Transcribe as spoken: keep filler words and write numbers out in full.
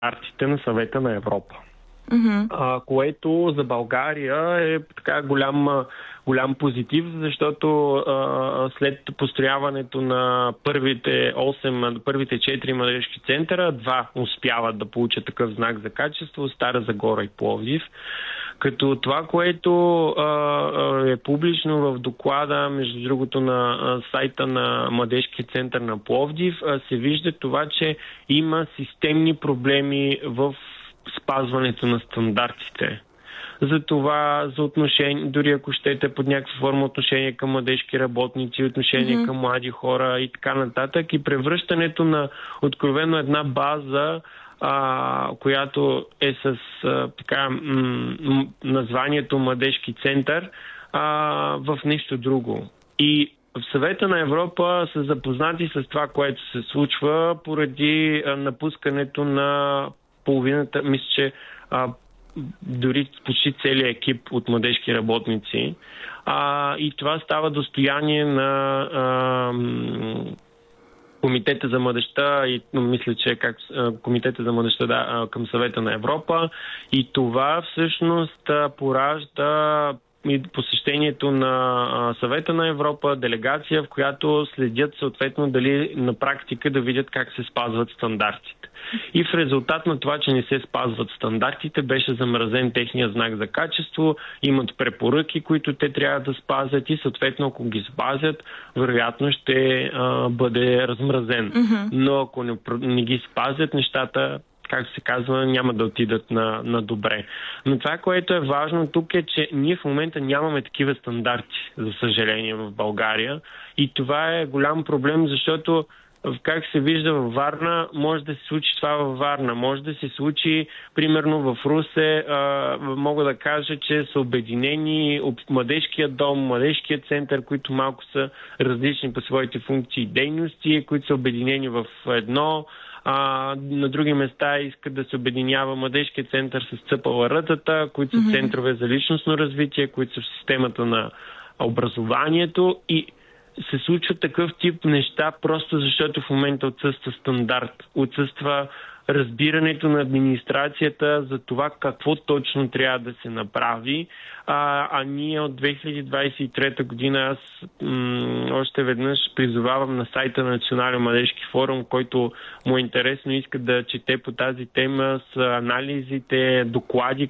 стандартите на Съвета на Европа. Mm-hmm. А, което за България е така голям, голям позитив, защото а, след построяването на първите осем, първите четири младежки центъра, два успяват да получат такъв знак за качество, Стара Загора и Пловдив. Като това, което а, е публично в доклада, между другото на а, сайта на Младежки център на Пловдив, а, се вижда това, че има системни проблеми в спазването на стандартите. За това, за отношение, дори ако щете под някаква форма отношение към младежки работници, отношение mm-hmm. към млади хора и така нататък, и превръщането на откровено една база, а, която е с а, така м- названието Младежки център, а, в нещо друго. И в Съвета на Европа са запознати с това, което се случва поради а, напускането на половината, мисля, че а, дори почти целият екип от младежки работници. А, и това става достояние на а, Комитета за младежта и мисля, че как, Комитета за младежта да, към Съвета на Европа. И това всъщност поражда и посещението на Съвета на Европа, делегация, в която следят съответно дали на практика да видят как се спазват стандартите. И в резултат на това, че не се спазват стандартите, беше замразен техния знак за качество, имат препоръки, които те трябва да спазят и съответно, ако ги спазят, вероятно ще а, бъде размразен. Mm-hmm. Но ако не, не ги спазят, нещата, както се казва, няма да отидат на, на добре. Но това, което е важно тук е, че ние в момента нямаме такива стандарти, за съжаление, в България. И това е голям проблем, защото как се вижда във Варна, може да се случи това във Варна. Може да се случи, примерно в Русе, а, мога да кажа, че са обединени младежкия дом, младежкия център, които малко са различни по своите функции и дейности, които са обединени в едно. А, на други места искат да се обединява младежкия център с ЦПЛР-тата, които са mm-hmm. центрове за личностно развитие, които са в системата на образованието, и се случва такъв тип неща, просто защото в момента отсъства стандарт, отсъства разбирането на администрацията за това какво точно трябва да се направи. А, а ние от две хиляди двадесет и трета година, аз м- още веднъж призовавам на сайта на Национален младежки форум, който му е интересно и иска да чете по тази тема, с анализите, доклади,